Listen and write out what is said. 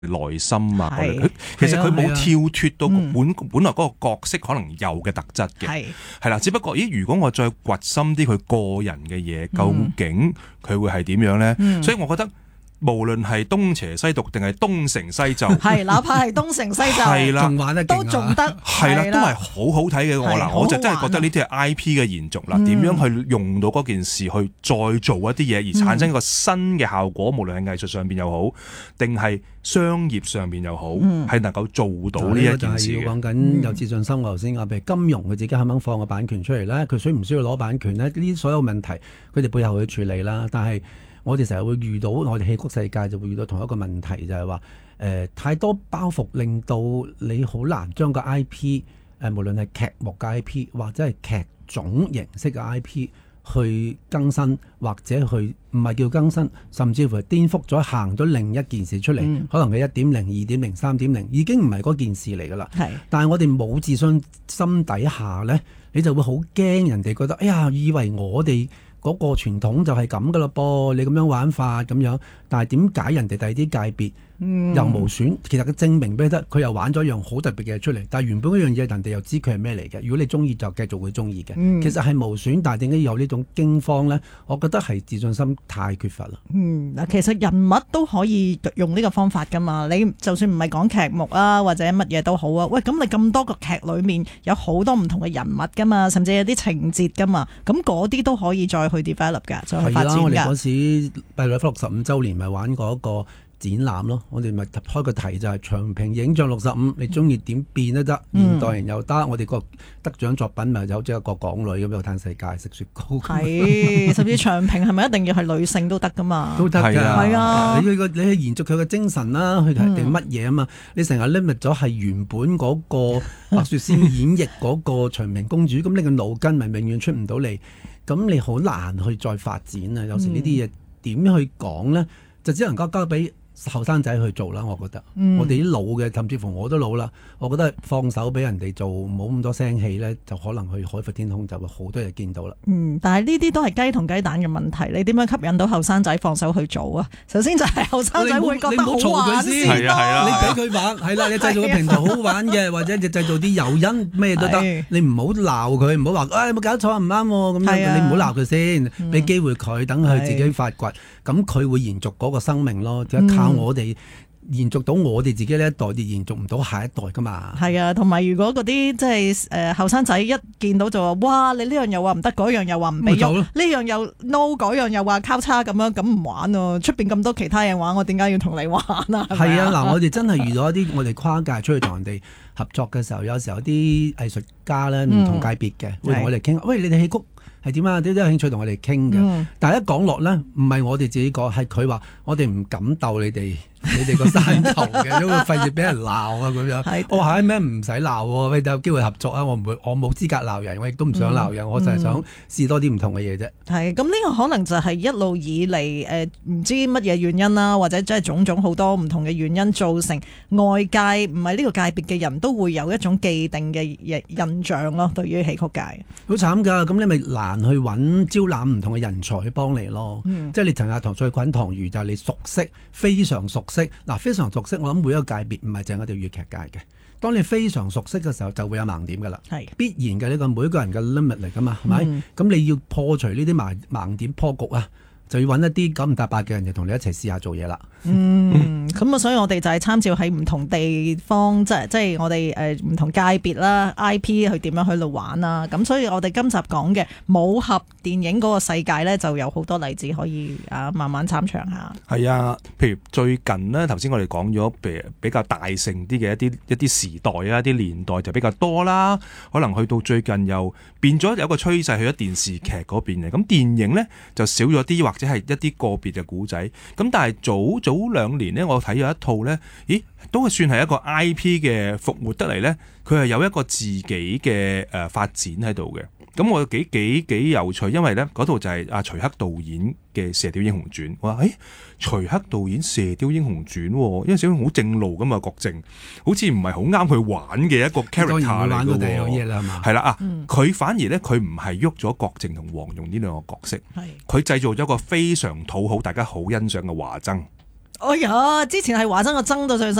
內心啊，其實佢冇跳脫到本來嗰個角色可能有嘅特質嘅，係啦。只不過如果我再掘深啲佢個人嘅嘢，究竟佢會係點樣咧？所以我覺得無論係東邪西毒定係東成西就， 係哪怕係東成西就， 係啦， 都仲得， 係啦，都係好好睇嘅。我就真係覺得呢啲係 I P 嘅延續啦。點樣去用到嗰件事去再做一啲嘢，而產生一個新嘅效果，無論係藝術上邊又好，定係商業上邊又好，係能夠做到呢一件事嘅。 講緊有自信心，我頭先話譬如金融，佢自己肯唔肯放個版權出嚟咧？佢需唔需要攞版權咧？呢啲所有問題，佢哋背後去處理啦。但係我哋成日會遇到，我哋戲曲世界就會遇到同一個問題，就係話太多包袱，令到你好難將個 I P 無論係劇目嘅 I P 或者係劇種形式嘅 I P 去更新，或者去唔係叫更新，甚至乎係顛覆咗行咗另一件事出嚟，可能係 1.0、2.0、3.0，已經唔係嗰件事嚟㗎啦。但係我哋冇自信心底下呢，你就會好驚人哋覺得，哎呀，以為我哋嗰個傳統就係咁噶啦噃，你咁樣玩法咁樣，但係點解人哋第二啲界別又無損？其實佢證明俾你得，佢又玩咗一樣好特別嘅嘢出嚟，但係原本嗰樣嘢人哋又知佢係咩嚟嘅。如果你中意就繼續會中意嘅。其實係無損，但係點解有呢種驚慌呢？我覺得係自信心太缺乏啦。 嗱，其實人物都可以用呢個方法噶嘛。你就算唔係講劇目啊，或者乜嘢都好啊。喂，咁你咁多個劇裏面有好多唔同嘅人物噶嘛，甚至有啲情節噶嘛，咁嗰啲都可以再去 develop 㗎，再去發展㗎。 我哋嗰時閉路65週年咪玩過一個展覽咯，我哋咪開個題就係長平影像65，你中意點變都得，現代人又得。我哋個得獎作品咪有隻一個港女咁樣嘆世界食雪糕， 係甚至長平係咪一定要係女性都得噶嘛？ 都得㗎， 係啊！ 你去延續佢嘅精神啦，去定乜嘢啊嘛？你成日 limit 咗係原本嗰個白雪仙演繹嗰個長平公主，咁你個腦筋咪永遠出唔到嚟，咁你好難去再發展啊！有時呢啲嘢點去講咧，就只能夠交俾後生仔去做啦，我覺得。我哋啲老嘅，甚至乎我都老啦，我覺得放手俾人哋做，冇咁多聲氣咧，就可能去海闊天空，就會好多嘢見到啦。 但係呢啲都係雞同雞蛋嘅問題，你點樣吸引到後生仔放手去做啊？首先就係後生仔會覺得好玩先， 係啊， 你俾佢玩，係啦，你製造個平台好玩嘅，或者你製造啲誘因咩都得，你唔好鬧佢，唔好話有冇搞錯唔啱咁樣，你唔好鬧佢先，俾機會佢，等佢自己發掘，咁佢會延續嗰個生命咯，就靠我哋延續到我哋自己呢一代，而延續唔到下一代噶嘛。 係啊，同埋如果嗰啲即係後生仔一見到就話，哇！你呢樣又話唔得，嗰樣又話唔俾喐，呢樣又 no， 嗰樣又話交叉咁樣，咁唔玩啊！出邊咁多其他嘢玩，我點解要同你玩啊？ 係啊，嗱，我哋真係遇到一啲我哋跨界出去同人哋合作嘅時候，有時候啲藝術家咧唔同界別嘅會同我哋傾，喂，你哋戲曲係點啊？啲有興趣同我哋傾嘅，但係一講落咧，唔係我哋自己講，係佢話我哋唔敢鬥你哋個山頭嘅，因為費事俾人鬧啊咁樣。我話咩唔使鬧喎，喂，有機會合作啊！我冇資格鬧人，我亦都唔想鬧人，我就係想試多啲唔同嘅嘢啫。 係咁，呢個可能就係一路以嚟唔知乜嘢原因啦，或者即係種種好多唔同嘅原因造成外界唔係呢個界別嘅人都會有一種既定嘅印象咯，對於戲曲界。 好慘㗎，咁你咪難去揾招攬唔同嘅人才去幫你咯。即係你陳亞堂、蔡坤、唐瑜就係你熟悉，非常熟悉。嗱，非常熟悉，我諗每一個界別唔係淨係我哋粵劇界嘅。當你非常熟悉嘅時候，就會有盲點㗎啦。係必然嘅，呢個每一個人嘅 limit 嚟㗎嘛，係咪？咁你要破除呢啲盲點破局啊，就要揾一啲9唔搭8嘅人就同你一齊試下做嘢啦。 咁啊，所以我哋就係參照喺唔同地方，即係我哋唔同界別啦 ，IP 去點樣去度玩啦。咁所以我哋今集講嘅武俠電影嗰個世界咧，就有好多例子可以慢慢參詳下。係啊，譬如最近呢，頭先我哋講咗比較大盛啲嘅一啲時代啊，一啲年代就比較多啦。可能去到最近又變咗有一個趨勢去咗電視劇嗰邊嘅，咁電影呢，就少咗啲，或者係一啲個別嘅古仔。咁但係早2年呢，我睇咗一套呢，都係算係一個 IP 嘅復活得嚟呢，佢係有一個自己嘅發展喺度嘅。咁我幾有趣，因為呢嗰套就係徐克導演嘅《射雕英雄傳》。我話徐克導演《射雕英雄傳》，因為小好正路噶嘛，郭靖好似唔係好啱佢玩嘅一個 character 嚟嘅。係啦佢反而呢，佢唔係喐咗郭靖同黃蓉呢兩個角色，佢製造咗一個非常討好大家好欣賞嘅華僧。 哎呀，之前係話真我爭到上